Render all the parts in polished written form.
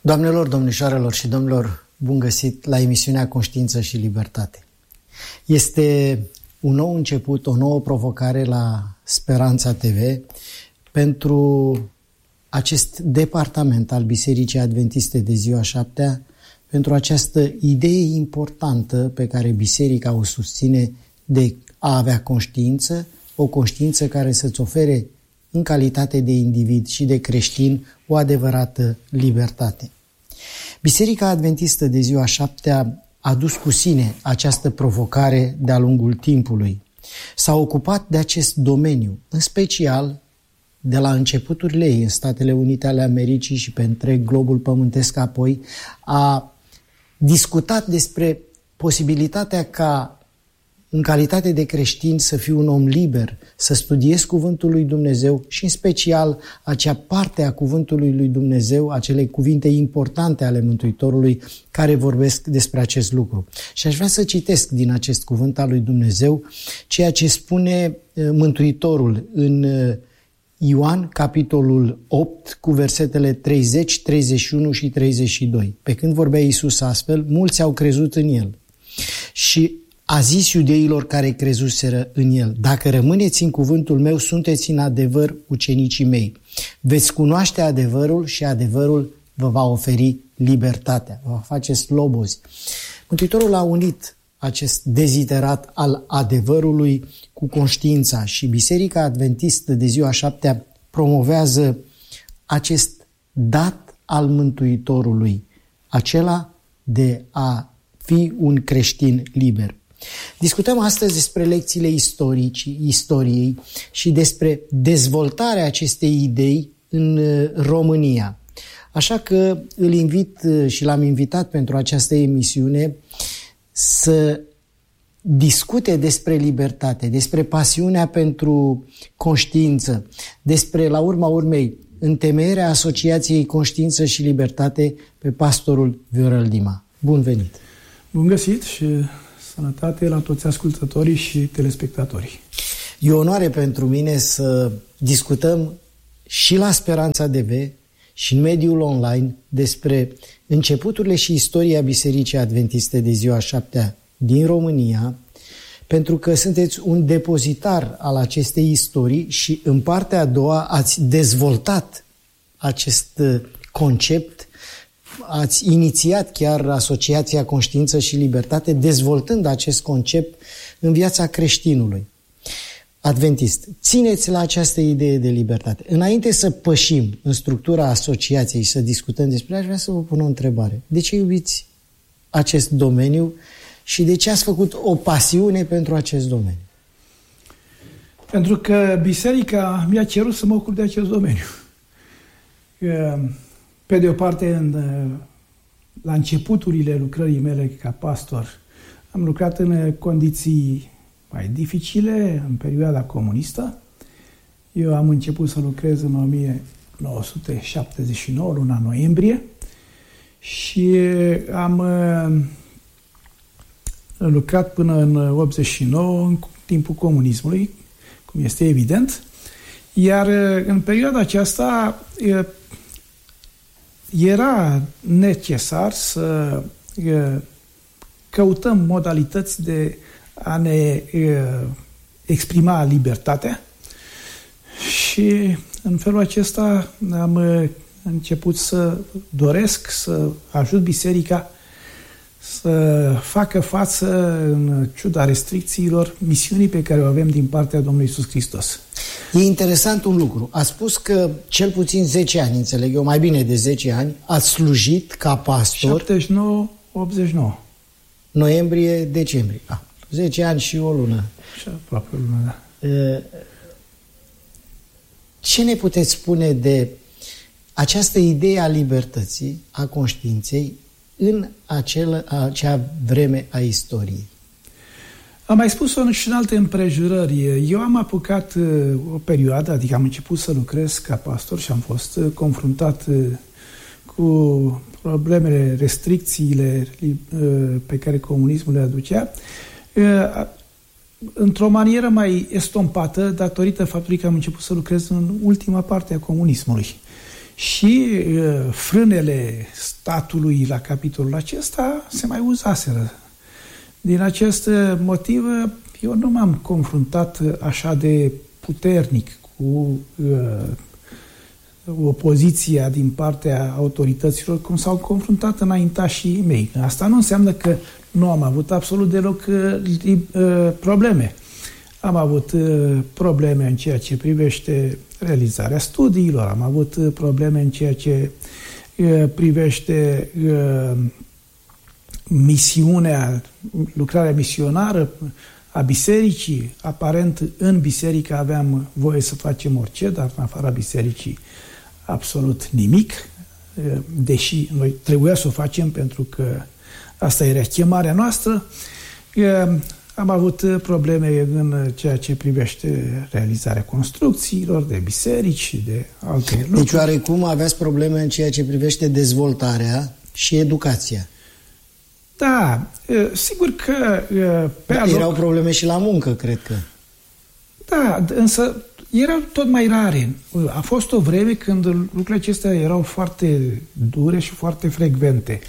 Doamnelor, domnișoarelor și domnilor, bun găsit la emisiunea Conștiință și Libertate. Este un nou început, o nouă provocare la Speranța TV pentru acest departament al Bisericii Adventiste de Ziua Șaptea, pentru această idee importantă pe care Biserica o susține de a avea conștiință, o conștiință care să-ți ofere în calitate de individ și de creștin o adevărată libertate. Biserica Adventistă de Ziua Șaptea a dus cu sine această provocare de-a lungul timpului. S-a ocupat de acest domeniu, în special de la începuturile ei în Statele Unite ale Americii și pe întreg globul pământesc apoi, a discutat despre posibilitatea ca în calitate de creștin să fiu un om liber, să studiez Cuvântul lui Dumnezeu și în special acea parte a Cuvântului lui Dumnezeu, acele cuvinte importante ale Mântuitorului care vorbesc despre acest lucru. Și aș vrea să citesc din acest cuvânt al lui Dumnezeu ceea ce spune Mântuitorul în Ioan, capitolul 8, cu versetele 30, 31 și 32. Pe când vorbea Iisus astfel, mulți au crezut în El. Și a zis iudeilor care crezuseră în El: dacă rămâneți în cuvântul meu, sunteți în adevăr ucenicii mei. Veți cunoaște adevărul și adevărul vă va oferi libertatea, vă va face slobozi. Mântuitorul a unit acest deziderat al adevărului cu conștiința și Biserica Adventistă de Ziua Șaptea promovează acest dat al Mântuitorului, acela de a fi un creștin liber. Discutăm astăzi despre lecțiile istoriei și despre dezvoltarea acestei idei în România. Așa că îl invit și l-am invitat pentru această emisiune să discute despre libertate, despre pasiunea pentru conștiință, despre, la urma urmei, întemeierea Asociației Conștiință și Libertate pe pastorul Viorel Dima. Bun venit! Bun găsit și sănătate la toți ascultătorii și telespectatorii. E o onoare pentru mine să discutăm și la Speranța TV și în mediul online despre începuturile și istoria Bisericii Adventiste de Ziua Șaptea din România, pentru că sunteți un depozitar al acestei istorii și în partea a doua ați dezvoltat acest concept, ați inițiat chiar Asociația Conștiință și Libertate, dezvoltând acest concept în viața creștinului adventist. Țineți la această idee de libertate. Înainte să pășim în structura asociației și să discutăm despre ea, aș vrea să vă pun o întrebare. De ce iubiți acest domeniu și de ce ați făcut o pasiune pentru acest domeniu? Pentru că biserica mi-a cerut să mă ocup de acest domeniu. Pe de o parte, la începuturile lucrării mele ca pastor, am lucrat în condiții mai dificile, în perioada comunistă. Eu am început să lucrez în 1979, luna noiembrie, și am lucrat până în 89, în timpul comunismului, cum este evident. Iar în perioada aceasta era necesar să căutăm modalități de a ne exprima libertatea și în felul acesta am început să doresc să ajut biserica să facă față, în ciuda restricțiilor, misiunii pe care o avem din partea Domnului Iisus Hristos. E interesant un lucru. A spus că cel puțin 10 ani, înțeleg eu, mai bine de 10 ani, ați slujit ca pastor. 79-89. Noiembrie-decembrie. 10 ani și o lună. Și aproape o lună, da. Ce ne puteți spune de această idee a libertății, a conștiinței, în acea vreme a istoriei? Am mai spus-o și în alte împrejurări. Eu am apucat o perioadă, adică am început să lucrez ca pastor și am fost confruntat cu problemele, restricțiile pe care comunismul le aducea, într-o manieră mai estompată, datorită faptului că am început să lucrez în ultima parte a comunismului. Și frânele statului la capitolul acesta se mai uzaseră. Din acest motiv, eu nu m-am confruntat așa de puternic cu opoziția din partea autorităților, cum s-au confruntat înaintașii mei. Asta nu înseamnă că nu am avut absolut deloc probleme. Am avut probleme în ceea ce privește realizarea studiilor, am avut probleme în ceea ce privește misiunea, lucrarea misionară a bisericii. Aparent, în biserică aveam voie să facem orice, dar în afara bisericii absolut nimic, deși noi trebuia să o facem pentru că asta era chemarea noastră. Am avut probleme în ceea ce privește realizarea construcțiilor, de biserici și de alte lucruri. Deci oarecum aveați probleme în ceea ce privește dezvoltarea și educația. Da, sigur că erau probleme și la muncă, cred că. Da, însă erau tot mai rare. A fost o vreme când lucrurile acestea erau foarte dure și foarte frecvente.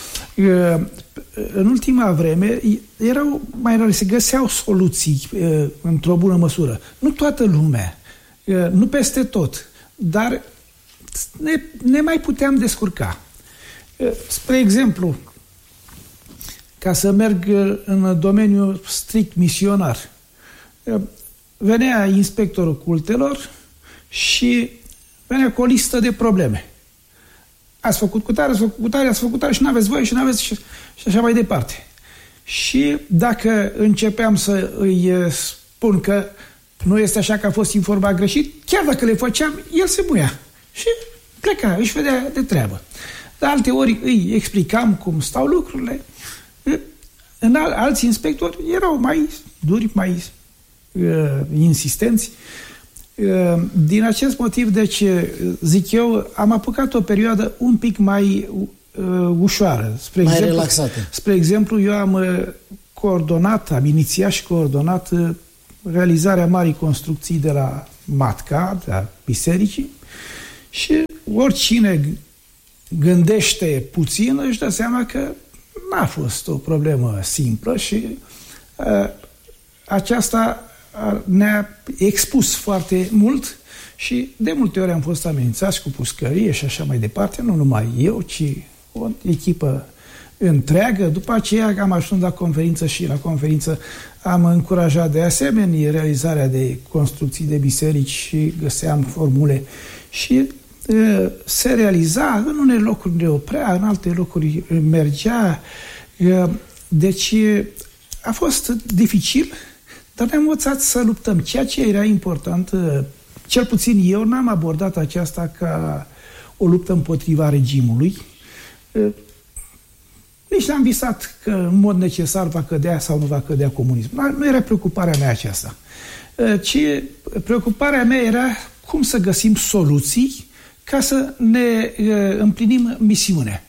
În ultima vreme erau mai rare, se găseau soluții într-o bună măsură. Nu toată lumea, nu peste tot, dar ne mai puteam descurca. Spre exemplu, ca să merg în domeniul strict misionar, venea inspectorul cultelor și venea cu o listă de probleme. Ați făcut cu tare, ați făcut cu tare, ați făcut cu tare și n-aveți voie și n-aveți și așa mai departe. Și dacă începeam să îi spun că nu este așa, că a fost informat greșit, chiar dacă le făceam, el se muia și pleca, își vedea de treabă. De alte ori îi explicam cum stau lucrurile. În alți inspectori erau mai duri, mai insistenți. Din acest motiv, deci, zic eu, am apucat o perioadă un pic mai ușoară. Mai relaxată. Spre exemplu, eu am inițiat și coordonat realizarea marii construcții de la Matca, de la bisericii, și oricine gândește puțin își dă seama că n-a fost o problemă simplă și aceasta ne-a expus foarte mult și de multe ori am fost amenințați cu pușcărie și așa mai departe, nu numai eu, ci o echipă întreagă. După aceea am ajuns la conferință și la conferință am încurajat de asemenea realizarea de construcții de biserici și găseam formule și se realiza, în unele locuri ne oprea, în alte locuri mergea. Deci a fost dificil, dar ne-am învățat să luptăm. Ceea ce era important, cel puțin eu n-am abordat aceasta ca o luptă împotriva regimului. Nici n-am visat că în mod necesar va cădea sau nu va cădea comunismul. Nu era preocuparea mea aceasta. Ci preocuparea mea era cum să găsim soluții ca să ne împlinim misiunea.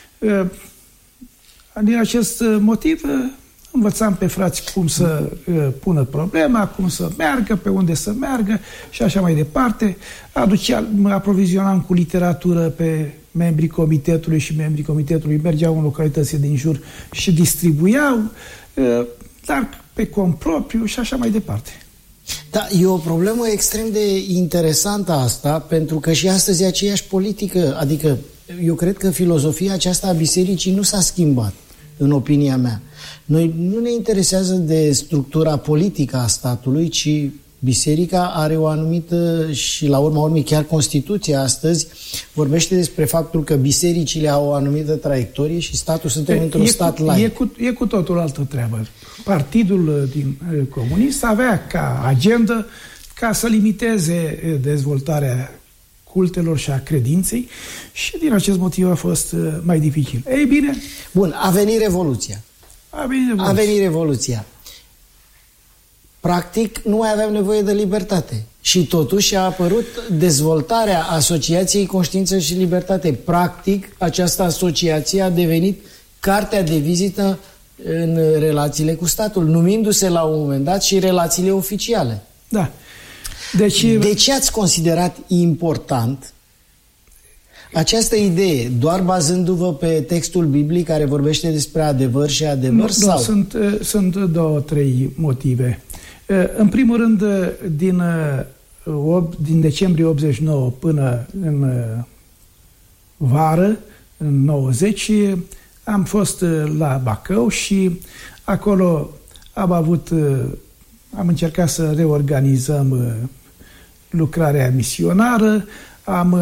Din acest motiv învățam pe frați cum să pună problema, cum să meargă, pe unde să meargă și așa mai departe. Mă aprovizionam cu literatură pe membrii comitetului și membrii comitetului mergeau în localitățile din jur și distribuiau, dar pe cont propriu și așa mai departe. Da, e o problemă extrem de interesantă asta, pentru că și astăzi e aceeași politică, adică eu cred că filozofia aceasta a bisericii nu s-a schimbat, în opinia mea. Noi nu ne interesează de structura politică a statului, ci biserica are o anumită, și la urma urmei chiar Constituția astăzi vorbește despre faptul că bisericile au o anumită traiectorie și statul, suntem într-un stat laic. E cu totul altă treabă. Partidul din comunist avea ca agendă ca să limiteze dezvoltarea cultelor și a credinței și din acest motiv a fost mai dificil. Ei bine... Bun, a venit Revoluția. A venit Revoluția. Practic, nu mai aveam nevoie de libertate. Și totuși a apărut dezvoltarea Asociației Conștiință și Libertate. Practic, această asociație a devenit cartea de vizită în relațiile cu statul, numindu-se la un moment dat și relațiile oficiale. Da. Deci, de ce ați considerat important Această idee, doar bazându-vă pe textul biblic care vorbește despre adevăr și adevăr? Sau? Sunt 2-3 motive. În primul rând, din decembrie 89 până în vară, în 90, am fost la Bacău și acolo am încercat să reorganizăm lucrarea misionară, am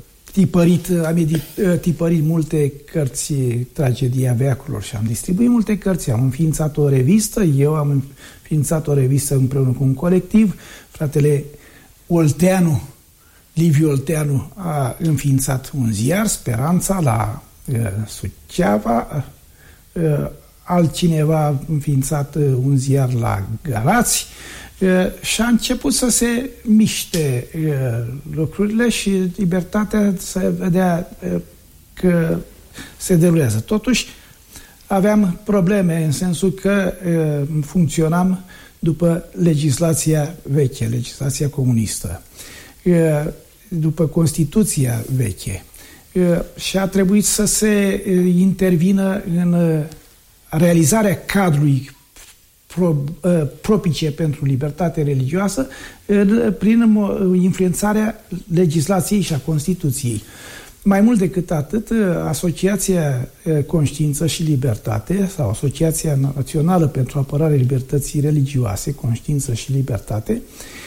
tipărit multe cărți, Tragedia veacurilor, și am distribuit multe cărți, am înființat o revistă, eu am înființat o revistă împreună cu un colectiv, fratele Olteanu, Liviu Olteanu a înființat un ziar, Speranța, la Suceava, altcineva a înființat un ziar la Galați și a început să se miște lucrurile și libertatea se vedea că se derulează. Totuși, aveam probleme în sensul că funcționam după legislația veche, legislația comunistă, după Constituția veche, și a trebuit să se intervină în realizarea cadrului propice pentru libertate religioasă prin influențarea legislației și a Constituției. Mai mult decât atât, Asociația Conștiință și Libertate sau Asociația Națională pentru Apărarea Libertății Religioase, Conștiință și Libertate,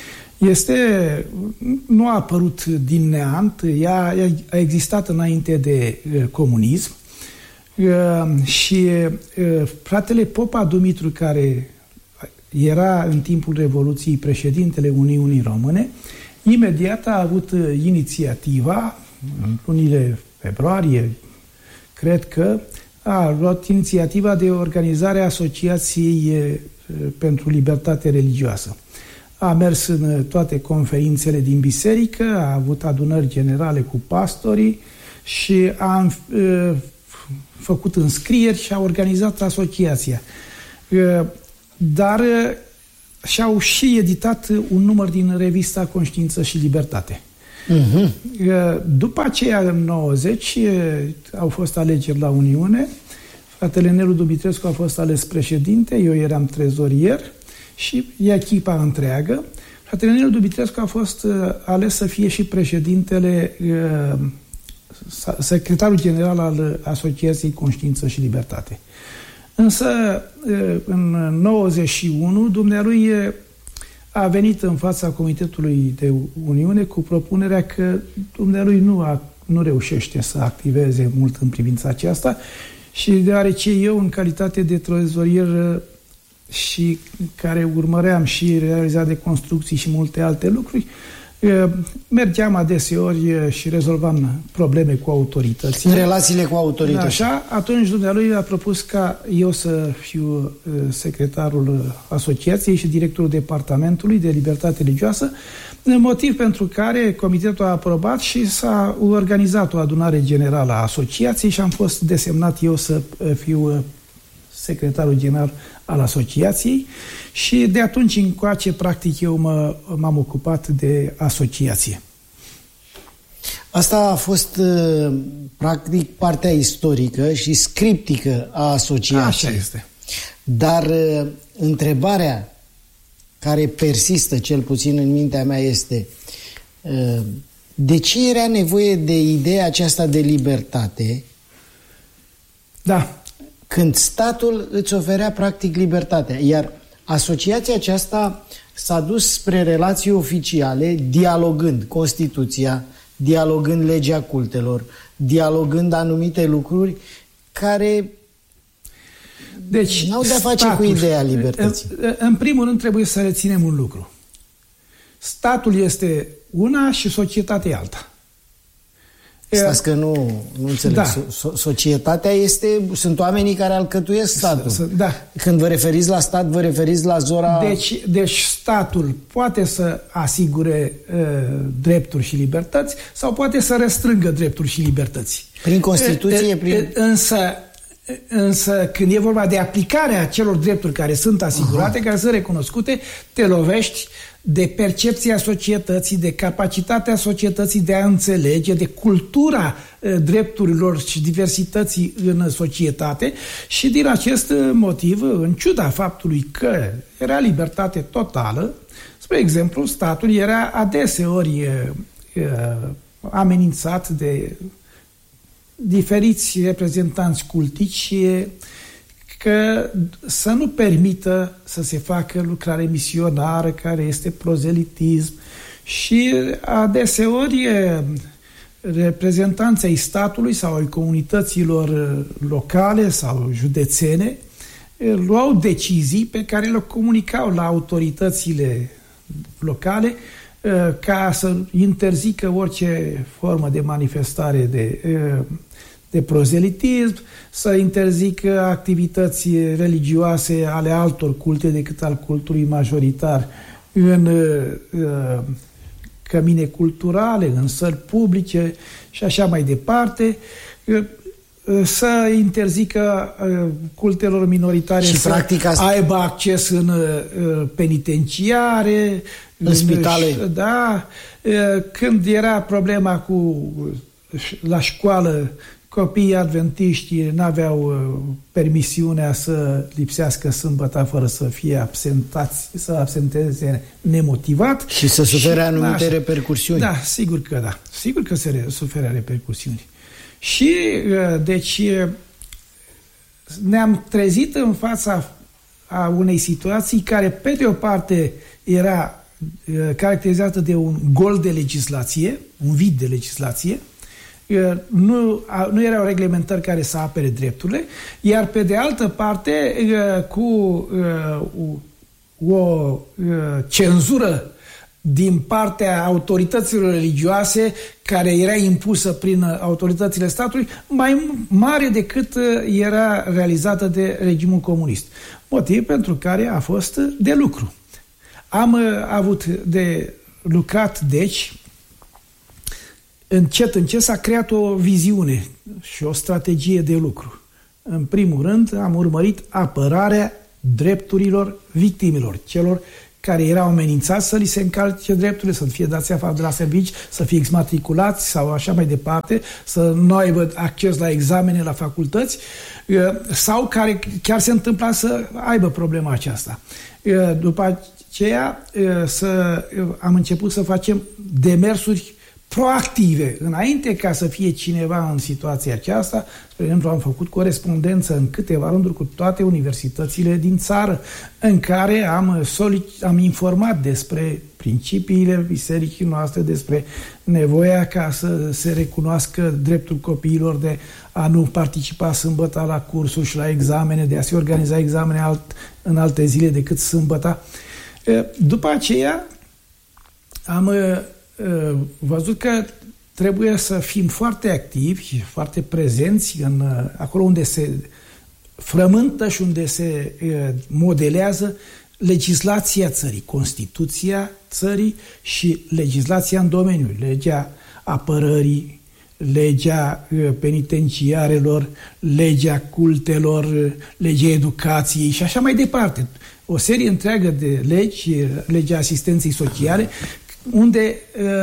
nu a apărut din neant, ea a existat înainte de comunism și fratele Popa Dumitru, care era în timpul Revoluției președintele Uniunii Române, imediat a avut inițiativa, în lunile februarie, cred că, a luat inițiativa de organizare a Asociației pentru Libertate Religioasă. A mers în toate conferințele din biserică, a avut adunări generale cu pastorii și a făcut înscrieri și a organizat asociația. Dar și-au și editat un număr din revista Conștiință și Libertate. După aceea, în 90, au fost alegeri la Uniune, fratele Nelu Dumitrescu a fost ales președinte, eu eram trezorier și echipa întreagă. Fratele Nelu Dumitrescu a fost ales să fie și președintele, secretarul general al Asociației Conștiință și Libertate. Însă, în 91, dumnealui a venit în fața Comitetului de Uniune cu propunerea că dumnealui nu reușește să activeze mult în privința aceasta și deoarece eu, în calitate de trezorier și care urmăream și realizarea de construcții și multe alte lucruri, mergeam adeseori și rezolvam probleme cu autoritățile. În relațiile cu autoritățile. Așa, atunci dumnealui a propus ca eu să fiu secretarul asociației și directorul departamentului de libertate religioasă, motiv pentru care comitetul a aprobat și s-a organizat o adunare generală a asociației și am fost desemnat eu să fiu secretarul general al asociației și de atunci încoace, practic, eu m-am ocupat de asociație. Asta a fost, practic, partea istorică și scriptică a asociației. Așa este. Dar întrebarea care persistă, cel puțin în mintea mea, este de ce era nevoie de ideea aceasta de libertate? Da. Când statul îți oferea practic libertatea. Iar asociația aceasta s-a dus spre relații oficiale, dialogând Constituția, dialogând legea cultelor, dialogând anumite lucruri care n-au de-a face cu ideea libertății. În primul rând trebuie să reținem un lucru. Statul este una și societatea alta. Stați că nu înțeleg. Da. Societatea sunt oamenii care alcătuiesc statul. Da. Când vă referiți la stat, vă referiți la zona... Deci statul poate să asigure drepturi și libertăți sau poate să restrângă drepturi și libertăți. Prin Constituție, Însă când e vorba de aplicarea acelor drepturi care sunt asigurate, care sunt recunoscute, te lovești de percepția societății, de capacitatea societății de a înțelege, de cultura drepturilor și diversității în societate și din acest motiv, în ciuda faptului că era libertate totală, spre exemplu, statul era adeseori amenințat de diferiți reprezentanți cultici că să nu permită să se facă lucrare misionară, care este prozelitism, și adeseori reprezentanții ai statului sau ai comunităților locale sau județene luau decizii pe care le comunicau la autoritățile locale ca să interzică orice formă de manifestare de prozelitism, să interzică activități religioase ale altor culte decât al cultului majoritar în cămine culturale, în săli publice și așa mai departe, să interzică cultelor minoritare și să aibă acces în penitenciare, în spitale. Da, când era problema la școală, copiii adventiști n-aveau permisiunea să lipsească sâmbăta fără să fie absentați, să absenteze nemotivat. Și să sufere anumite repercursiuni. Da, sigur că da. Sigur că se suferă repercursiuni. Și, deci, ne-am trezit în fața a unei situații care, pe de o parte, era caracterizată de un gol de legislație, un vid de legislație, nu erau reglementări care să apere drepturile, iar pe de altă parte, cu o cenzură din partea autorităților religioase, care era impusă prin autoritățile statului, mai mare decât era realizată de regimul comunist. Motiv pentru care a fost de lucru. Am avut de lucrat, deci, încet s-a creat o viziune și o strategie de lucru. În primul rând, am urmărit apărarea drepturilor victimilor, celor care erau amenințați să li se încalce drepturile, să fie dați afară de la servici, să fie exmatriculați sau așa mai departe, să nu aibă acces la examene, la facultăți, sau care chiar se întâmpla să aibă problema aceasta. După aceea am început să facem demersuri proactive, înainte ca să fie cineva în situația aceasta. Spre exemplu, am făcut corespondență în câteva rânduri cu toate universitățile din țară, în care am informat despre principiile bisericii noastre, despre nevoia ca să se recunoască dreptul copiilor de a nu participa sâmbăta la cursuri și la examene, de a se organiza examene în alte zile decât sâmbăta. După aceea am văzut că trebuie să fim foarte activi și foarte prezenți acolo unde se frământă și unde se modelează legislația țării, Constituția țării și legislația în domeniu, legea apărării, legea penitenciarelor, legea cultelor, legea educației și așa mai departe. O serie întreagă de legi, legea asistenței sociale, unde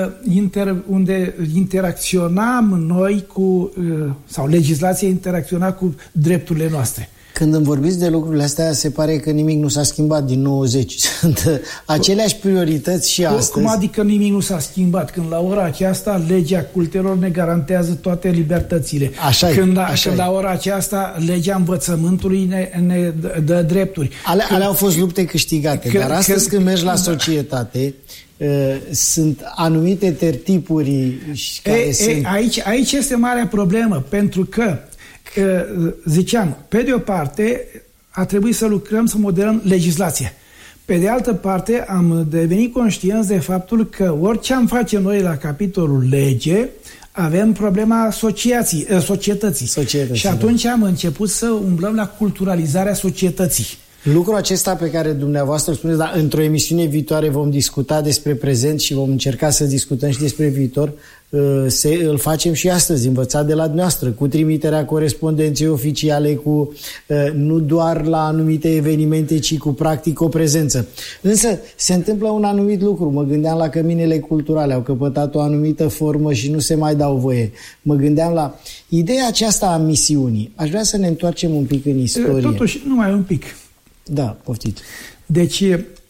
interacționam noi sau legislația interacționa cu drepturile noastre. Când îmi vorbiți de lucrurile astea, se pare că nimic nu s-a schimbat din 90. Sunt aceleași priorități și astăzi. Cum adică nimic nu s-a schimbat? Când la ora aceasta legea cultelor ne garantează toate libertățile. Când la ora aceasta legea învățământului ne dă drepturi. Alea au fost lupte câștigate, dar astăzi când mergi la societate, sunt anumite tertipuri care sunt... Aici este marea problemă, pentru că ziceam, pe de o parte a trebuit să lucrăm, să modelăm legislația. Pe de altă parte am devenit conștienți de faptul că orice am face noi la capitolul lege, avem problema societății. Și atunci am început să umblăm la culturalizarea societății. Lucrul acesta pe care dumneavoastră spuneți, dar într-o emisiune viitoare vom discuta despre prezent și vom încerca să discutăm și despre viitor, îl facem și astăzi, învățat de la dumneavoastră, cu trimiterea corespondenței oficiale, cu nu doar la anumite evenimente, ci cu practic o prezență. Însă se întâmplă un anumit lucru. Mă gândeam la căminele culturale, au căpătat o anumită formă și nu se mai dau voie. Mă gândeam la ideea aceasta a misiunii. Aș vrea să ne întoarcem un pic în istorie. Totuși, numai un pic. Da, poftiți. Deci,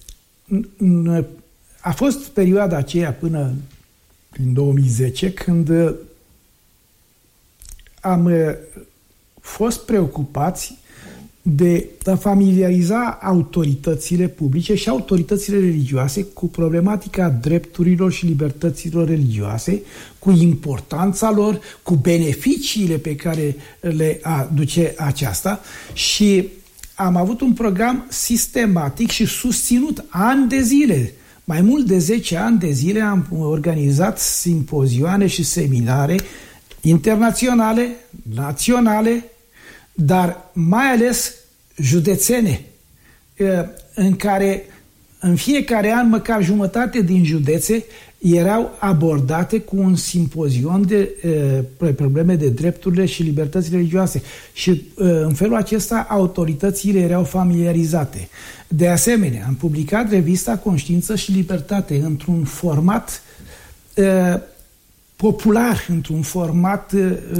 a fost perioada aceea până în 2010, când am fost preocupați de a familiariza autoritățile publice și autoritățile religioase cu problematica drepturilor și libertăților religioase, cu importanța lor, cu beneficiile pe care le aduce aceasta, și am avut un program sistematic și susținut ani de zile. Mai mult de 10 ani de zile am organizat simpozioane și seminare internaționale, naționale, dar mai ales județene, în care în fiecare an măcar jumătate din județe erau abordate cu un simpozion de probleme de drepturile și libertățile religioase. Și în felul acesta autoritățile erau familiarizate. De asemenea, am publicat revista Conștiință și Libertate într-un format popular, într-un format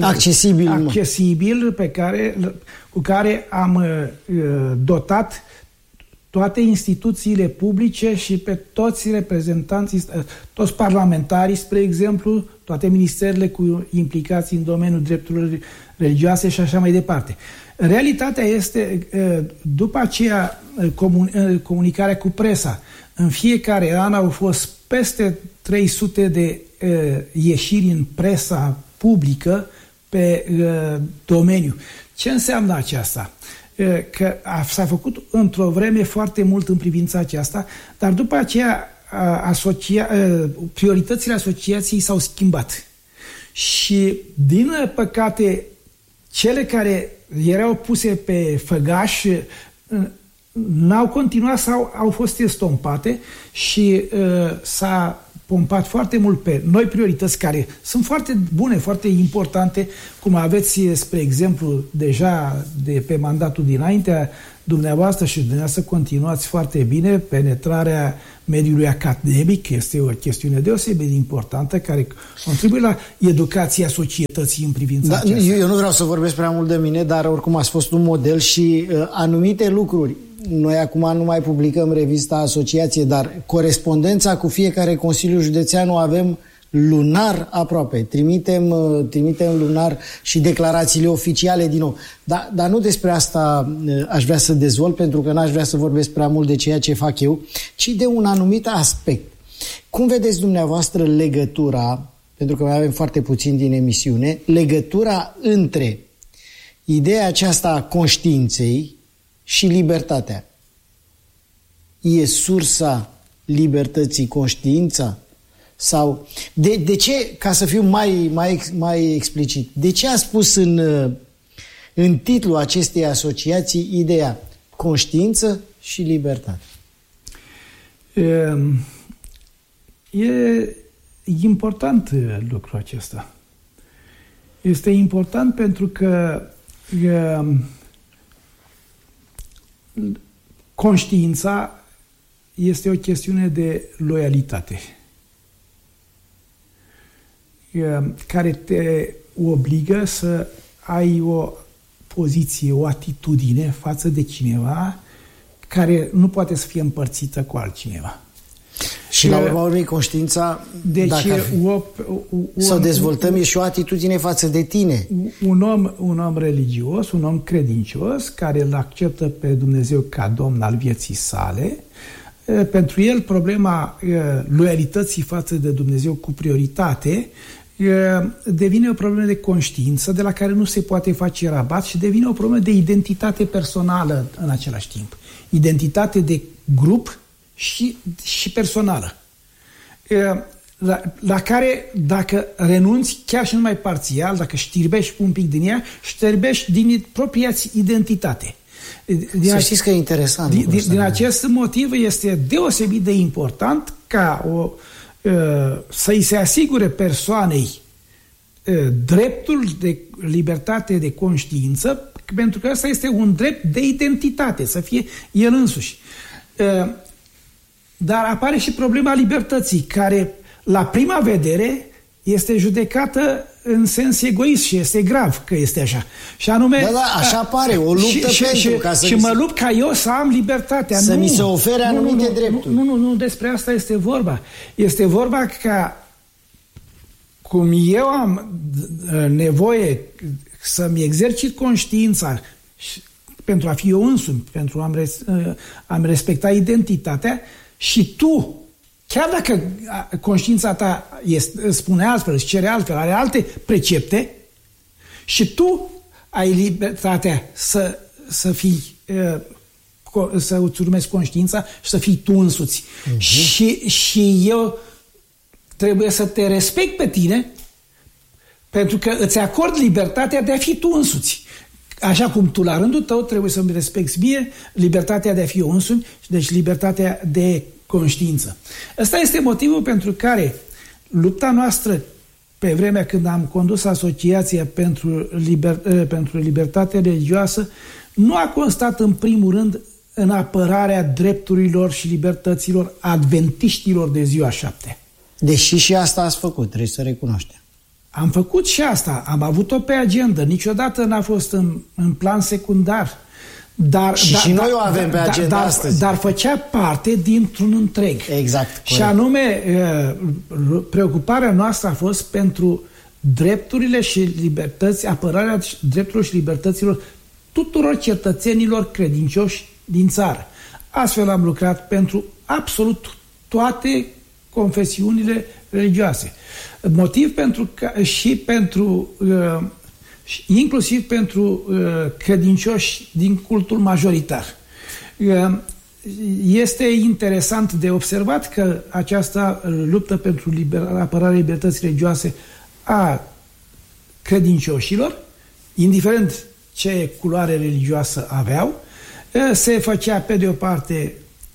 accesibil cu care am dotat toate instituțiile publice și pe toți reprezentanții, toți parlamentarii, spre exemplu, toate ministerele cu implicații în domeniul drepturilor religioase și așa mai departe. Realitatea este, după aceea, comunicarea cu presa. În fiecare an au fost peste 300 de ieșiri în presa publică pe domeniu. Ce înseamnă aceasta? Că s-a făcut într-o vreme foarte mult în privința aceasta, dar după aceea prioritățile asociației s-au schimbat. Și, din păcate, cele care erau puse pe făgaș n-au continuat sau au fost estompate și s-a pompat foarte mult pe noi priorități care sunt foarte bune, foarte importante, cum aveți, spre exemplu, deja de pe mandatul dinaintea dumneavoastră și dumneavoastră continuați foarte bine, penetrarea mediului academic este o chestiune deosebit de importantă care contribuie la educația societății în privința aceasta. Eu nu vreau să vorbesc prea mult de mine, dar oricum ați fost un model și anumite lucruri. Noi acum nu mai publicăm revista Asociație, dar corespondența cu fiecare Consiliu Județean o avem lunar aproape. Trimitem lunar și declarațiile oficiale din nou. Dar nu despre asta aș vrea să dezvolt, pentru că n-aș vrea să vorbesc prea mult de ceea ce fac eu, ci de un anumit aspect. Cum vedeți dumneavoastră legătura, pentru că mai avem foarte puțin din emisiune, legătura între ideea aceasta a conștiinței și libertatea? E sursa libertății conștiința? Sau de ce, ca să fiu mai explicit, de ce a spus în titlul acestei asociații ideea conștiință și libertate? E important lucrul acesta. Este important pentru că conștiința este o chestiune de loialitate care te obligă să ai o poziție, o atitudine față de cineva care nu poate să fie împărțită cu altcineva. Și la urma urmei, conștiința, deci să o dezvoltăm, e și o atitudine față de tine. Un om religios, un om credincios, care îl acceptă pe Dumnezeu ca Domn al vieții sale, pentru el problema loialității față de Dumnezeu cu prioritate devine o problemă de conștiință de la care nu se poate face rabat și devine o problemă de identitate personală în același timp. Identitate de grup și personală. La care, dacă renunți, chiar și numai parțial, dacă știrbești un pic din ea, știrbești din propria identitate. Să știți că e interesant. Din acest motiv este deosebit de important ca să-i se asigure persoanei dreptul de libertate de conștiință, pentru că ăsta este un drept de identitate, să fie el însuși. Dar apare și problema libertății, care la prima vedere este judecată în sens egoist și este grav că este așa. Și anume, da, așa pare, o luptă și mă lupt ca eu să am libertatea. Să mi se ofere anumite drepturi. Nu, despre asta este vorba. Este vorba ca cum eu am nevoie să-mi exercit conștiința pentru a fi eu însumi, pentru a-mi respecta identitatea, și tu, chiar dacă conștiința ta spune altfel, îți cere altfel, are alte precepte, și tu ai libertatea să fii, să îți urmezi conștiința și să fii tu însuți. Și eu trebuie să te respect pe tine, pentru că îți acord libertatea de a fi tu însuți. Așa cum tu, la rândul tău, trebuie să-mi respecti mie libertatea de a fi eu însumi, deci libertatea de conștiință. Ăsta este motivul pentru care lupta noastră, pe vremea când am condus Asociația pentru Libertate Religioasă, nu a constat în primul rând în apărarea drepturilor și libertăților adventiștilor de ziua 7. Deși și asta ați făcut, trebuie să recunoaștem. Am făcut și asta, am avut-o pe agenda, niciodată n-a fost în plan secundar. Și noi o avem pe agenda astăzi. Dar făcea parte dintr-un întreg. Exact. Corect. Și anume, preocuparea noastră a fost pentru drepturile și libertăți, apărarea drepturilor și libertăților tuturor cetățenilor credincioși din țară. Astfel am lucrat pentru absolut toate confesiunile religioase. Motiv inclusiv pentru credincioși din cultul majoritar. Este interesant de observat că această luptă pentru apărarea libertății religioase a credincioșilor, indiferent ce culoare religioasă aveau, se făcea pe de o parte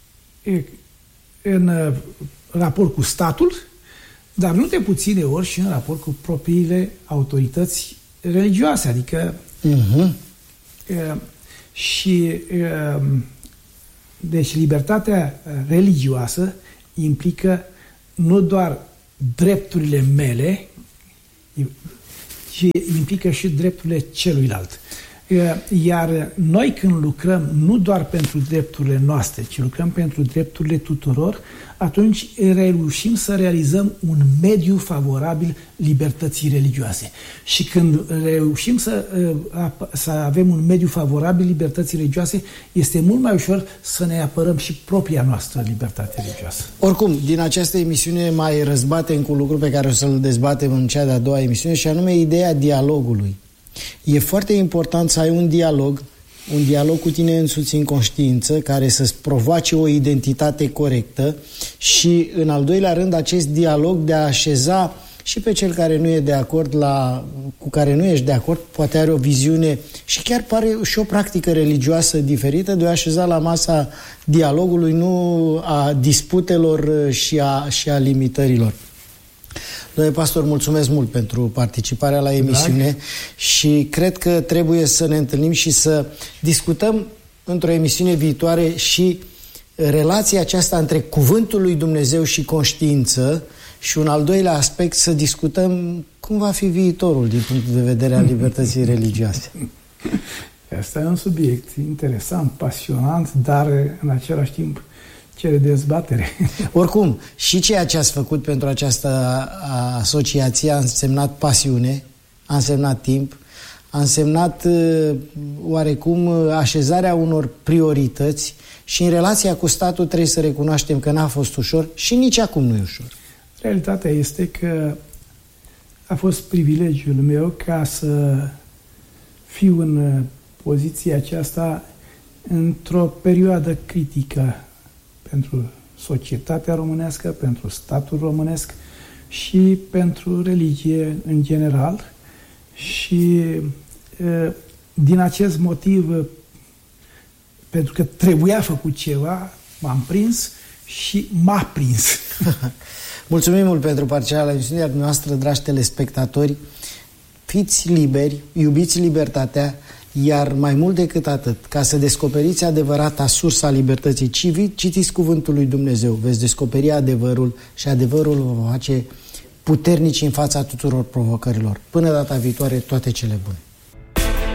în raport cu statul, dar nu de puține ori și în raport cu propriile autorități religioase, adică deci libertatea religioasă implică nu doar drepturile mele, ci implică și drepturile celuilalt. Iar noi, când lucrăm nu doar pentru drepturile noastre, ci lucrăm pentru drepturile tuturor, atunci reușim să realizăm un mediu favorabil libertății religioase. Și când reușim să avem un mediu favorabil libertății religioase, este mult mai ușor să ne apărăm și propria noastră libertate religioasă. Oricum, din această emisiune mai răzbatem cu lucruri pe care o să-l dezbatem în cea de-a doua emisiune, și anume ideea dialogului. E foarte important să ai un dialog cu tine însuți în conștiință, care să-ți provoace o identitate corectă și, în al doilea rând, acest dialog de a așeza și pe cel care nu e de acord, cu care nu ești de acord, poate are o viziune și chiar pare și o practică religioasă diferită, de a așeza la masa dialogului, nu a disputelor și a limitărilor. Domnule pastor, mulțumesc mult pentru participarea la emisiune și cred că trebuie să ne întâlnim și să discutăm într-o emisiune viitoare și relația aceasta între cuvântul lui Dumnezeu și conștiință, și un al doilea aspect, să discutăm cum va fi viitorul din punctul de vedere al libertății religioase. Asta e un subiect interesant, pasionant, dar în același timp cere dezbatere. Oricum, și ceea ce ați făcut pentru această asociație a însemnat pasiune, a însemnat timp, a însemnat oarecum așezarea unor priorități și în relația cu statul trebuie să recunoaștem că n-a fost ușor și nici acum nu e ușor. Realitatea este că a fost privilegiul meu ca să fiu în poziția aceasta într-o perioadă critică pentru societatea românească, pentru statul românesc și pentru religie în general. Și din acest motiv, pentru că trebuia făcut ceva, m-am prins și m-a prins. Mulțumim mult pentru participarea la emisiunea noastră, dragi telespectatori. Fiți liberi, iubiți libertatea, iar mai mult decât atât, ca să descoperiți adevărata sursa libertății civii, citiți Cuvântul lui Dumnezeu, veți descoperi adevărul și adevărul vă face puternici în fața tuturor provocărilor. Până data viitoare, toate cele bune!